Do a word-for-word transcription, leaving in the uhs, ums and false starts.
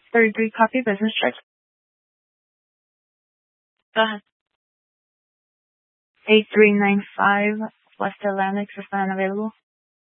thirty-three copy business check. Go ahead. eight three nine five West Atlantic is not available.